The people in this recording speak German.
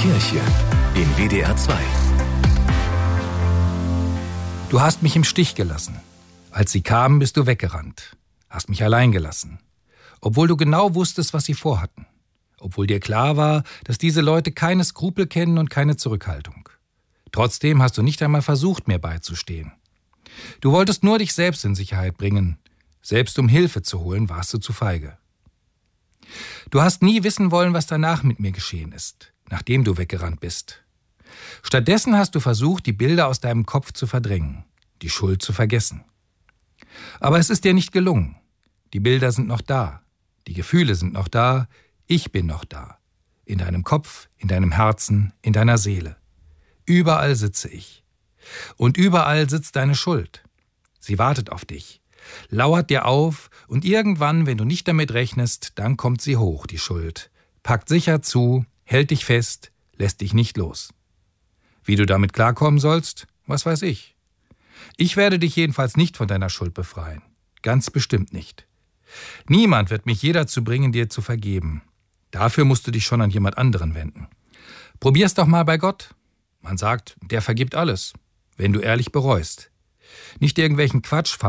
Kirche in WDR 2. Du hast mich im Stich gelassen. Als sie kamen, bist du weggerannt. Hast mich allein gelassen. Obwohl du genau wusstest, was sie vorhatten. Obwohl dir klar war, dass diese Leute keine Skrupel kennen und keine Zurückhaltung. Trotzdem hast du nicht einmal versucht, mir beizustehen. Du wolltest nur dich selbst in Sicherheit bringen. Selbst um Hilfe zu holen, warst du zu feige. Du hast nie wissen wollen, was danach mit mir geschehen ist, nachdem du weggerannt bist. Stattdessen hast du versucht, die Bilder aus deinem Kopf zu verdrängen, die Schuld zu vergessen. Aber es ist dir nicht gelungen. Die Bilder sind noch da, die Gefühle sind noch da, ich bin noch da. In deinem Kopf, in deinem Herzen, in deiner Seele. Überall sitze ich. Und überall sitzt deine Schuld. Sie wartet auf dich, lauert dir auf und irgendwann, wenn du nicht damit rechnest, dann kommt sie hoch, die Schuld, packt sicher zu, hält dich fest, lässt dich nicht los. Wie du damit klarkommen sollst, was weiß ich. Ich werde dich jedenfalls nicht von deiner Schuld befreien. Ganz bestimmt nicht. Niemand wird mich je dazu bringen, dir zu vergeben. Dafür musst du dich schon an jemand anderen wenden. Probier's doch mal bei Gott. Man sagt, der vergibt alles, wenn du ehrlich bereust. Nicht irgendwelchen Quatsch